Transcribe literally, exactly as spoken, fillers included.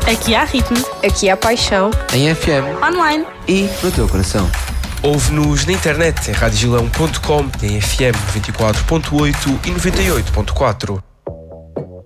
Aqui há ritmo. Aqui há paixão. Em F M. Online. E no teu coração. Ouve-nos na internet em rádio gilão ponto com, em F M noventa e quatro ponto oito e noventa e oito ponto quatro.